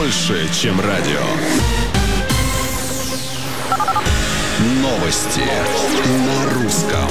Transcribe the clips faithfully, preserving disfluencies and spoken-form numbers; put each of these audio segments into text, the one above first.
больше, чем радио. Новости на русском.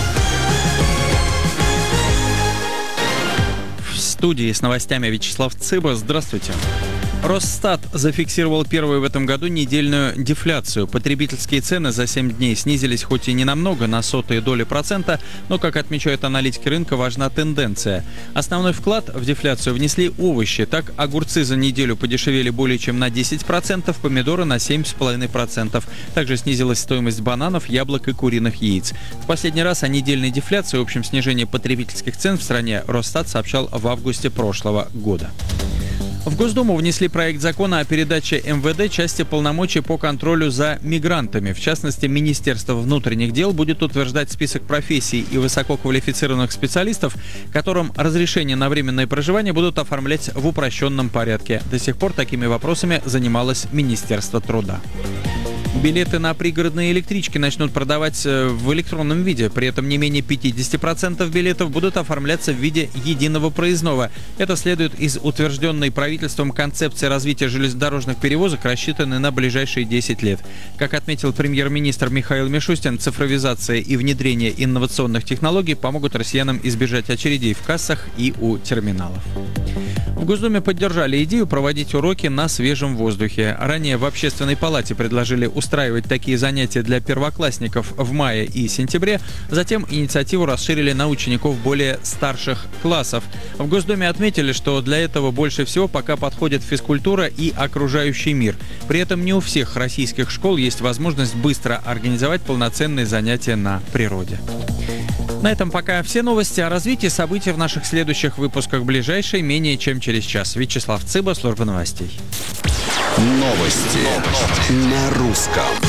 В студии с новостями Вячеслав Цыба. Здравствуйте. Росстат зафиксировал первую в этом году недельную дефляцию. Потребительские цены за семь дней снизились хоть и не намного, на сотые доли процента, но, как отмечают аналитики рынка, важна тенденция. Основной вклад в дефляцию внесли овощи. Так, огурцы за неделю подешевели более чем на десять процентов, помидоры на семь целых пять десятых процента. Также снизилась стоимость бананов, яблок и куриных яиц. В последний раз о недельной дефляции и общем снижении потребительских цен в стране Росстат сообщал в августе прошлого года. В Госдуму внесли проект закона о передаче эм вэ дэ части полномочий по контролю за мигрантами. В частности, Министерство внутренних дел будет утверждать список профессий и высококвалифицированных специалистов, которым разрешение на временное проживание будут оформлять в упрощенном порядке. До сих пор такими вопросами занималось Министерство труда. Билеты на пригородные электрички начнут продавать в электронном виде. При этом не менее пятьдесят процентов билетов будут оформляться в виде единого проездного. Это следует из утвержденной правительством концепции развития железнодорожных перевозок, рассчитанной на ближайшие десять лет. Как отметил премьер-министр Михаил Мишустин, цифровизация и внедрение инновационных технологий помогут россиянам избежать очередей в кассах и у терминалов. В Госдуме поддержали идею проводить уроки на свежем воздухе. Ранее в Общественной палате предложили устраивать такие занятия для первоклассников в мае и сентябре. Затем инициативу расширили на учеников более старших классов. В Госдуме отметили, что для этого больше всего пока подходит физкультура и окружающий мир. При этом не у всех российских школ есть возможность быстро организовать полноценные занятия на природе. На этом пока все новости. О развитии событий в наших следующих выпусках ближайшие менее чем через час. Вячеслав Цыба, служба новостей. Новости на русском.